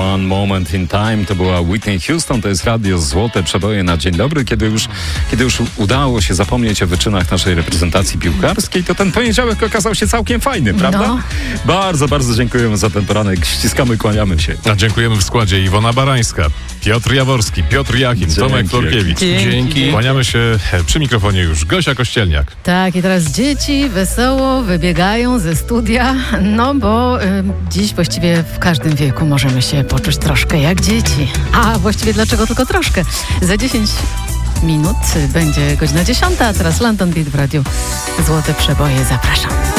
One Moment in Time. To była Whitney Houston, to jest radio Złote Przeboje na dzień dobry. Kiedy już udało się zapomnieć o wyczynach naszej reprezentacji piłkarskiej, to ten poniedziałek okazał się całkiem fajny, prawda? No. Bardzo, bardzo dziękujemy za ten poranek. Ściskamy, kłaniamy się. A dziękujemy w składzie Iwona Barańska, Piotr Jaworski, Piotr Jachim, Tomek Florkiewicz. Dzięki. Kłaniamy się przy mikrofonie już Gosia Kościelniak. Tak, i teraz dzieci wesoło wybiegają ze studia, no bo dziś właściwie w każdym wieku możemy się poczuć troszkę jak dzieci. A właściwie dlaczego tylko troszkę? Za 10 minut będzie godzina 10, a teraz London Beat w radiu Złote Przeboje. Zapraszam.